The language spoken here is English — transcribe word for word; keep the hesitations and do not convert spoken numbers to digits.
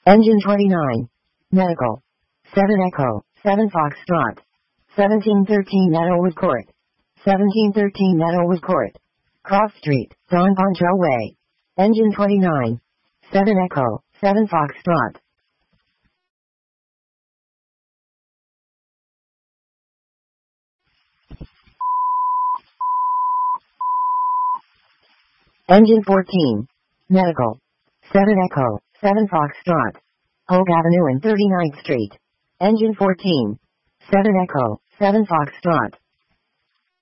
Engine twenty-nine. Medical. seven Echo, seven Foxtrot. seventeen thirteen Meadowwood Court. seventeen thirteen Meadowwood Court. Cross Street, Don Poncho Way. Engine twenty-nine. seven Echo, seven Foxtrot. Engine fourteen. Medical. seven Echo, seven Foxtrot. Hogue Avenue and thirty-ninth Street. Engine fourteen. seven Echo, seven Foxtrot.